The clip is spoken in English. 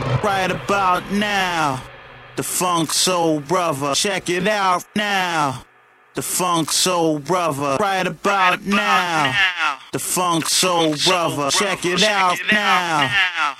Right about now, the Funk Soul Brother. Check it out now. The Funk Soul Brother. Right about now, the Funk Soul Brother. Check it out now.